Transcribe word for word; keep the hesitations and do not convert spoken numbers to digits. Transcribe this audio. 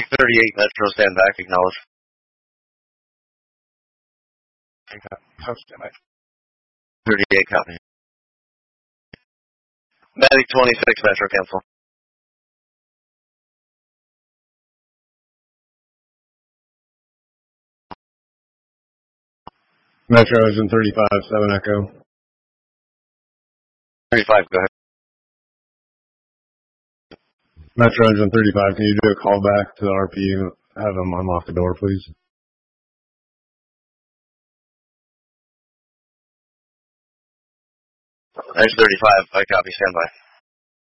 thirty-eight Metro, stand back, acknowledge. Stand by. thirty-eight, copy. Medic twenty-six, Metro, cancel. Metro is in thirty-five, seven Echo. thirty-five, go ahead. Metro is in thirty-five, can you do a call back to the R P and have them unlock the door, please? Edge thirty-five, I copy, stand by.